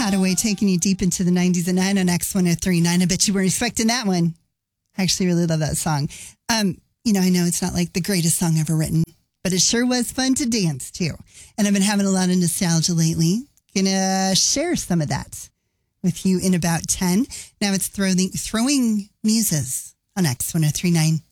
Hadaway taking you deep into the 90s at 9 on X1039. I bet you weren't expecting that one. I actually really love that song. I know it's not like the greatest song ever written, but it sure was fun to dance to. And I've been having a lot of nostalgia lately. Gonna share some of that with you in about 10. Now it's throwing muses on X1039.